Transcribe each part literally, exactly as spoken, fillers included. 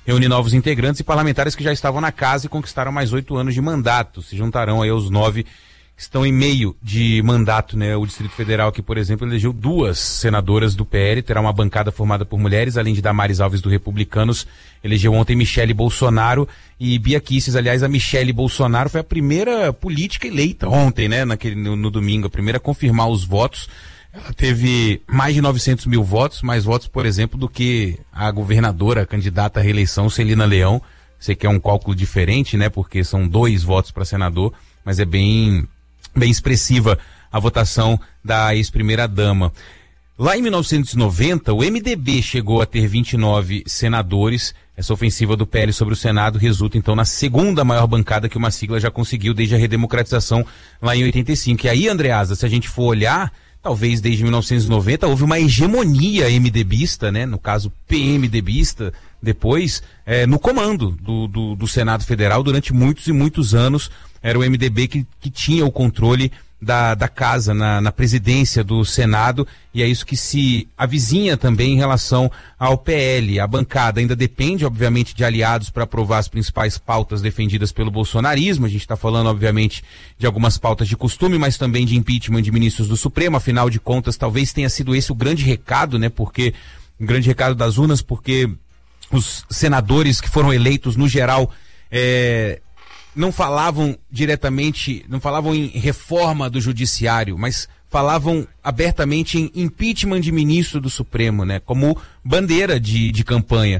reúne novos integrantes e parlamentares que já estavam na casa e conquistaram mais oito anos de mandato. Se juntarão aí aos nove que estão em meio de mandato, né? O Distrito Federal aqui, por exemplo, elegeu duas senadoras do P L, terá uma bancada formada por mulheres, além de Damares Alves do Republicanos, elegeu ontem Michele Bolsonaro e Bia Kicis. Aliás, a Michele Bolsonaro foi a primeira política eleita ontem, né? Naquele, no, no domingo, a primeira a confirmar os votos. Ela teve mais de novecentos mil votos, mais votos, por exemplo, do que a governadora, a candidata à reeleição, Celina Leão. Sei que é um cálculo diferente, né? Porque são dois votos para senador, mas é bem... bem expressiva a votação da ex-primeira-dama. Lá em mil novecentos e noventa, o M D B chegou a ter vinte e nove senadores. Essa ofensiva do P L sobre o Senado resulta, então, na segunda maior bancada que uma sigla já conseguiu desde a redemocratização lá em oitenta e cinco. E aí, Andreasa, se a gente for olhar, talvez desde mil novecentos e noventa houve uma hegemonia MDBista, né? No caso, PMDBista, depois, é, no comando do, do, do Senado Federal durante muitos e muitos anos. Era o M D B que, que tinha o controle da, da casa na, na presidência do Senado, e é isso que se avizinha também em relação ao P L. A bancada ainda depende, obviamente, de aliados para aprovar as principais pautas defendidas pelo bolsonarismo. A gente está falando, obviamente, de algumas pautas de costume, mas também de impeachment de ministros do Supremo. Afinal de contas, talvez tenha sido esse o grande recado, né? Porque, o grande recado das urnas, porque os senadores que foram eleitos, no geral, é... não falavam diretamente, não falavam em reforma do judiciário, mas falavam abertamente em impeachment de ministro do Supremo, né? Como bandeira de, de campanha.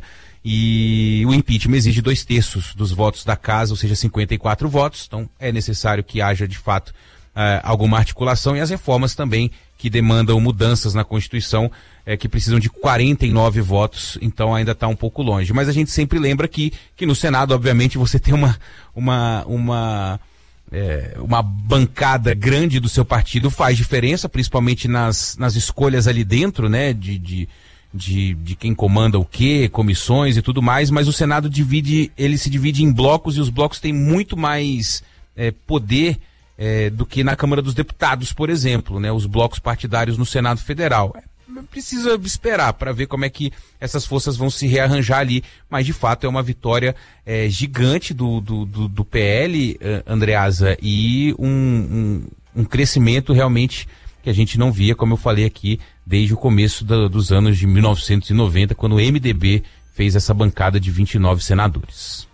E o impeachment exige dois terços dos votos da casa, ou seja, cinquenta e quatro votos. Então é necessário que haja, de fato, uh, alguma articulação, e as reformas também que demandam mudanças na Constituição, é, que precisam de quarenta e nove votos, então ainda está um pouco longe. Mas a gente sempre lembra que, que no Senado, obviamente, você tem uma, uma, uma, é, uma bancada grande do seu partido, faz diferença, principalmente nas, nas escolhas ali dentro, né, de, de, de, de quem comanda o quê, comissões e tudo mais, mas o Senado divide, ele se divide em blocos, e os blocos têm muito mais é, poder É, do que na Câmara dos Deputados, por exemplo, né? Os blocos partidários no Senado Federal. É, precisa esperar para ver como é que essas forças vão se rearranjar ali, mas de fato é uma vitória é, gigante do, do, do, do P L, uh, Andreasa, e um, um, um crescimento realmente que a gente não via, como eu falei aqui, desde o começo da, dos anos de mil novecentos e noventa, quando o M D B fez essa bancada de vinte e nove senadores.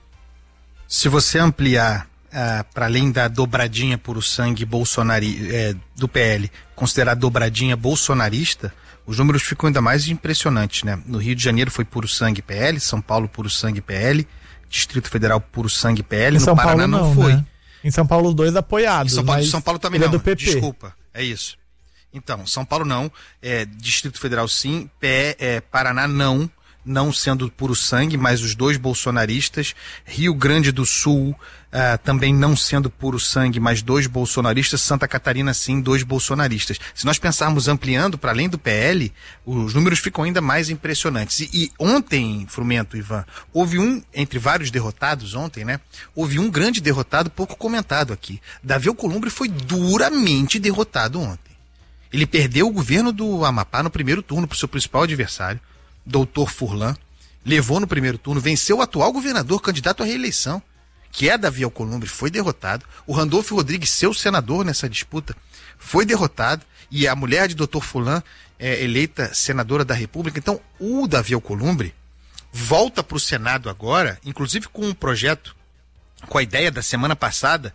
Se você ampliar Uh, para além da dobradinha puro sangue bolsonari, é, do P L, considerar dobradinha bolsonarista, os números ficam ainda mais impressionantes, né? No Rio de Janeiro foi puro sangue P L, São Paulo puro sangue P L, Distrito Federal puro sangue P L, em no São Paraná Paulo não, não foi. Né? Em São Paulo os dois apoiados. Em São Paulo, mas São Paulo também ele não, é do P P. Desculpa, é isso. Então, São Paulo não, é, Distrito Federal sim, P, é, Paraná não, não sendo puro sangue, mas os dois bolsonaristas. Rio Grande do Sul uh, também não sendo puro sangue, mas dois bolsonaristas. Santa Catarina sim, dois bolsonaristas. Se nós pensarmos ampliando para além do P L, os números ficam ainda mais impressionantes. E, e ontem, Frumento, Ivan, houve um, entre vários derrotados ontem, né? Houve um grande derrotado pouco comentado aqui. Davi Alcolumbre foi duramente derrotado ontem. Ele perdeu o governo do Amapá no primeiro turno para o seu principal adversário, doutor Furlan, levou no primeiro turno, venceu o atual governador, candidato à reeleição, que é Davi Alcolumbre, foi derrotado. O Randolfo Rodrigues, seu senador nessa disputa, foi derrotado, e a mulher de doutor Furlan é eleita senadora da República. Então, o Davi Alcolumbre volta para o Senado agora, inclusive com um projeto, com a ideia da semana passada,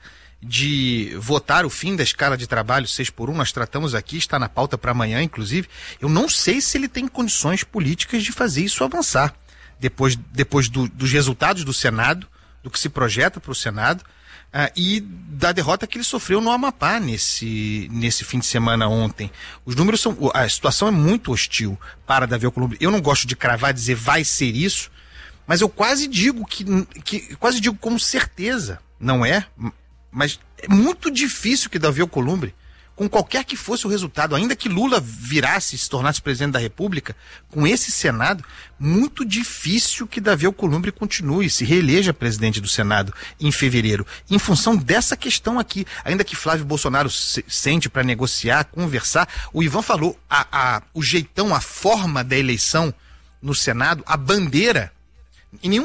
de votar o fim da escala de trabalho seis por um, nós tratamos aqui, está na pauta para amanhã, inclusive. Eu não sei se ele tem condições políticas de fazer isso avançar, depois, depois do, dos resultados do Senado, do que se projeta para o Senado, uh, e da derrota que ele sofreu no Amapá nesse, nesse fim de semana ontem. Os números são, a situação é muito hostil para Davi Alcolumbre. Eu não gosto de cravar, dizer vai ser isso, mas eu quase digo que, que quase digo como certeza, não é? Mas é muito difícil que Davi Alcolumbre, com qualquer que fosse o resultado, ainda que Lula virasse e se tornasse presidente da República, com esse Senado, muito difícil que Davi Alcolumbre continue, se reeleja presidente do Senado em fevereiro, em função dessa questão aqui. Ainda que Flávio Bolsonaro se, sente para negociar, conversar, o Ivan falou, a, a, o jeitão, a forma da eleição no Senado, a bandeira, em nenhum